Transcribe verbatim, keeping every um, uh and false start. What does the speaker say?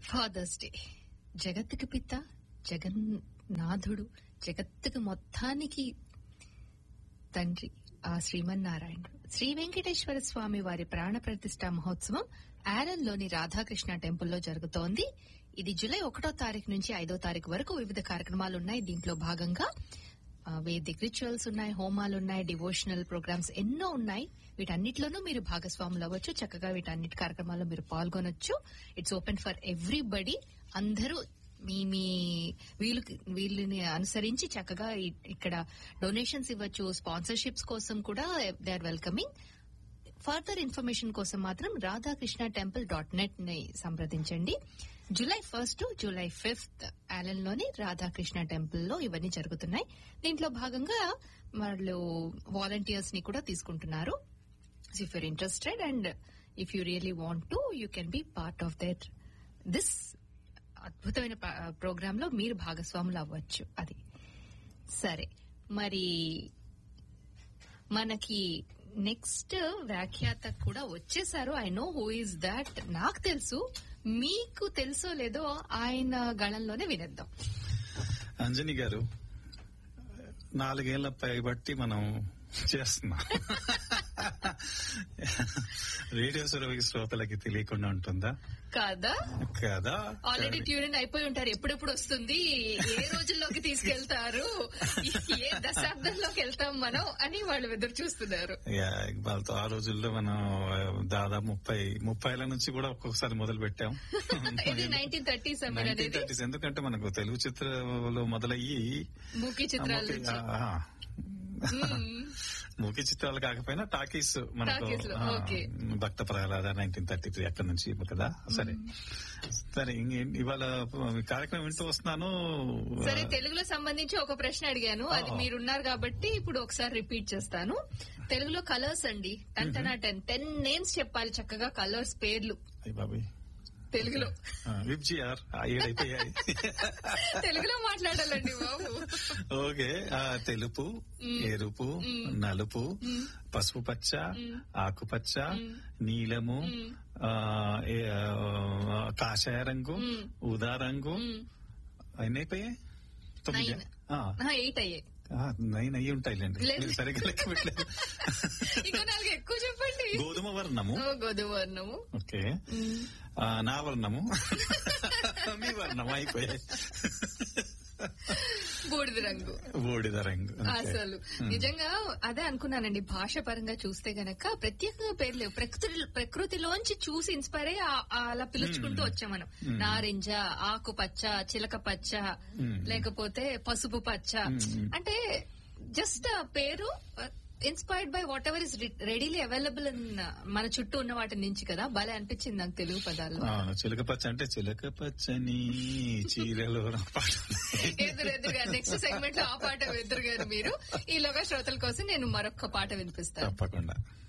Fathers day జగత్తుకి పిత, జగన్నాథుడు, జగత్తుకు మొత్తానికి తండ్రి ఆ శ్రీమన్నారాయణుడు శ్రీ వెంకటేశ్వర స్వామి వారి ప్రాణ ప్రతిష్ఠా మహోత్సవం ఆలన్ లోని రాధాకృష్ణ టెంపుల్లో జరుగుతోంది. ఇది జూలై ఒకటో తారీఖు నుంచి ఐదో తారీఖు వరకు వివిధ కార్యక్రమాలు ఉన్నాయి. దీంట్లో భాగంగా వేదిక్ రిచువల్స్ ఉన్నాయి, హోమాలున్నాయి, డివోషనల్ ప్రోగ్రామ్స్ ఎన్నో ఉన్నాయి. వీటన్నిటిలోనూ మీరు భాగస్వాములు అవ్వచ్చు. చక్కగా వీటన్నిటి కార్యక్రమాల్లో మీరు పాల్గొనొచ్చు. It's open for everybody. అందరూ మీ మీ వీళ్ళు వీళ్ళని అనుసరించి చక్కగా ఇక్కడ డొనేషన్స్ ఇవ్వచ్చు. స్పాన్సర్షిప్స్ కోసం కూడా they are welcoming. Further information కోసం మాత్రం రాధాకృష్ణ టెంపుల్ డాట్ నెట్ ని సంప్రదించండి. July first to July fifth Alan లోని రాధాకృష్ణ టెంపుల్ లో ఇవన్నీ జరుగుతున్నాయి. దీంట్లో భాగంగా వాళ్ళు వాలంటీర్స్ ని కూడా తీసుకుంటున్నారు. If you're interested and if you really want to you can be part of that this అద్భుతమైన ప్రోగ్రామ్ లో మీరు భాగస్వాములు అవ్వచ్చు. అది సరే. మరి మనకి నెక్స్ట్ వ్యాఖ్యాత కూడా వచ్చేసారు. I know who is that. నాకు తెలుసు, మీకు తెలుసో లేదో ఆయన గళంలోనే వినేద్దాం. అంజని గారు, నాలుగేళ్ల పైబట్టి మనం చేస్తున్నాం. రేడియో సురభి శ్రోతలకి తెలియకుండా ఉంటుందా? కాదా కాదా ఆల్రెడీ ట్యూన్ అయిపోయి ఉంటారు. ఎప్పుడెప్పుడు వస్తుంది, ఏ రోజుల్లోకి తీసుకెళ్తారు, ఏ దశాబ్దంలోకి వెళ్తాం మనం అని వాళ్ళు ఎదురు చూస్తున్నారు. వాళ్ళతో ఆ రోజుల్లో మనం దాదాపు ముప్పై ముప్పైల నుంచి కూడా ఒక్కొక్కసారి మొదలు పెట్టాం. నైన్టీన్ థర్టీస్ నైన్టీన్ థర్టీస్ ఎందుకంటే మనకు తెలుగు చిత్రంలో మొదలయ్యి మూకీ చిత్రాలు మూకీ చిత్రాలు కాకపోయినా టాకీస్ మనకు భక్త ప్రహ్లాద నైన్టీన్ థర్టీ త్రీ అక్కడి నుంచి కదా. సరే సరే ఇవాళ కార్యక్రమం వింటూ వస్తున్నాను. సరే, తెలుగులో సంబంధించి ఒక ప్రశ్న అడిగాను, అది మీరున్నారు కాబట్టి ఇప్పుడు ఒకసారి రిపీట్ చేస్తాను. తెలుగులో కలర్స్ అండి, ten ten ten ten names చెప్పాలి చక్కగా, కలర్స్ పేర్లు బాబీ తెలుగులో. విబ్జిఆర్ ఏడైపోయాయి, తెలుగులో మాట్లాడాలండి బాబు. ఓకే. తెలుపు, ఎరుపు, నలుపు, పసుపు పచ్చ, ఆకుపచ్చ, నీలము, కాషాయ రంగు, ఊదా రంగు. అన్ని అయిపోయాయి. తొమ్మిది ఎయిట్ అయ్యాయి. నైన్ అయ్యి ఉంటాయిలేండి, సరిగ్గా లెక్క పెట్టలేదు. ఇంకా నాలుగు ఎక్కువ చెప్పండి. గోధుమ వర్ణము. గోధుమ వర్ణము. ఓకే. నా వర్ణము, మీ వర్ణము అయిపోయాయి. బూడిద రంగు. బూడిద రంగు. అసలు నిజంగా అదే అనుకున్నానండి. భాష పరంగా చూస్తే గనక ప్రత్యేకంగా పేర్లు లేవు. ప్రకృతి ప్రకృతిలోంచి చూసి ఇన్స్పైర్ అయ్యి అలా పిలుచుకుంటూ వచ్చాం మనం. నారింజ, ఆకుపచ్చ, చిలక పచ్చ, లేకపోతే పసుపు పచ్చ. అంటే జస్ట్ ఆ పేరు inspired by what ever is readily available in మన చుట్టూ ఉన్న వాటి నుంచి కదా. భలే అనిపించింది నాకు తెలుగు పదాలు. చిలక పచ్చ అంటే చిలక పచ్చని చీరలో ఎదురు ఎదురుగా నెక్స్ట్ సెగ్మెంట్ లో ఆ పాట ఎదురుగారు మీరు. ఈలోగా శ్రోతల కోసం నేను మరొక పాట వినిపిస్తాను తప్పకుండా.